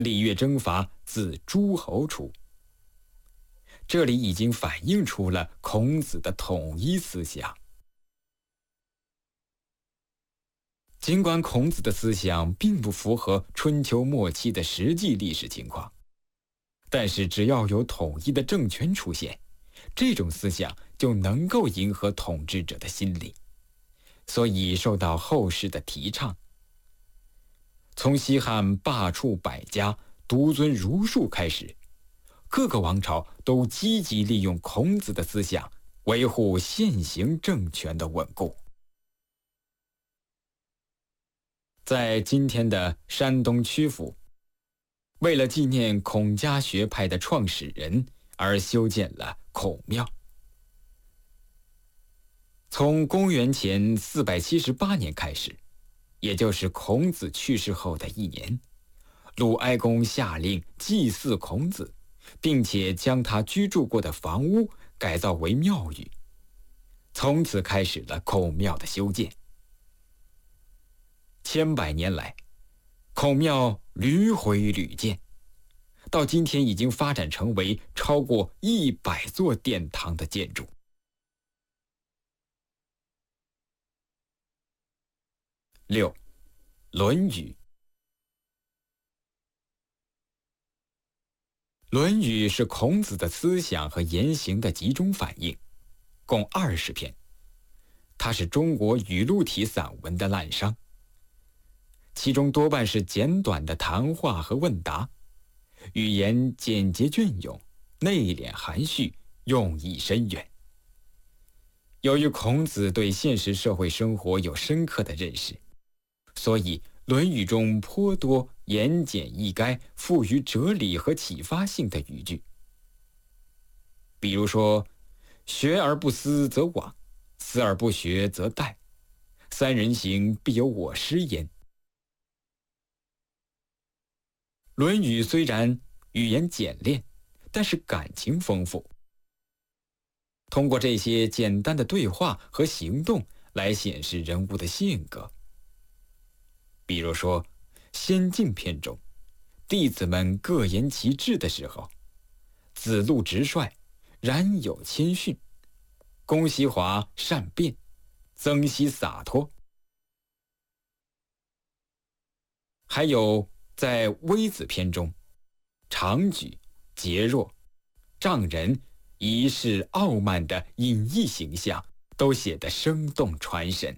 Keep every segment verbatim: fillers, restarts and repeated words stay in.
礼乐征伐自诸侯出。这里已经反映出了孔子的统一思想。尽管孔子的思想并不符合春秋末期的实际历史情况，但是只要有统一的政权出现，这种思想就能够迎合统治者的心理，所以受到后世的提倡。从西汉罢黜百家，独尊儒术开始，各个王朝都积极利用孔子的思想，维护现行政权的稳固。在今天的山东曲阜，为了纪念孔家学派的创始人而修建了孔庙。从公元前四百七十八年开始，也就是孔子去世后的一年，鲁哀公下令祭祀孔子，并且将他居住过的房屋改造为庙宇，从此开始了孔庙的修建。千百年来，孔庙屡毁屡建，到今天已经发展成为超过一百座殿堂的建筑。六，《论语》。《论语》是孔子的思想和言行的集中反映，共二十篇。它是中国语录体散文的滥觞，其中多半是简短的谈话和问答，语言简洁隽永，内敛含蓄，用意深远。由于孔子对现实社会生活有深刻的认识，所以《论语》中颇多言简意赅、富于哲理和启发性的语句。比如说，学而不思则罔，思而不学则殆，三人行，必有我师焉。《论语》虽然语言简练，但是感情丰富。通过这些简单的对话和行动来显示人物的性格。比如说，先进篇中，弟子们各言其志的时候，子路直率，冉有谦逊；公西华善辩，曾皙洒脱。还有在微子篇中，常举、节若、丈人、仪式傲慢的隐逸形象都写得生动传神。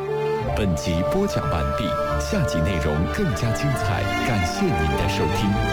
本集播讲完毕，下集内容更加精彩，感谢您的收听。